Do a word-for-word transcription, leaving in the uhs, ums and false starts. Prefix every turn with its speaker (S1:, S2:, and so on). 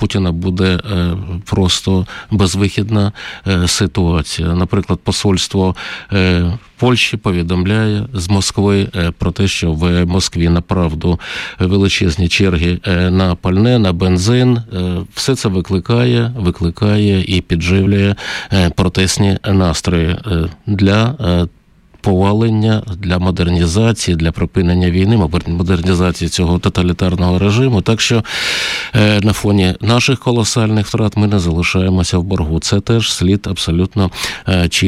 S1: Путіна буде просто безвихідна ситуація. Наприклад, посольство Польщі повідомляє з Москви про те, що в Москві направду величезні черги на пальне, на бензин. Все це викликає, викликає і підживлює протестні настрої для повалення, для модернізації, для припинення війни, модернізації цього тоталітарного режиму. Так що на фоні наших колосальних втрат ми не залишаємося в боргу. Це теж слід абсолютно чітко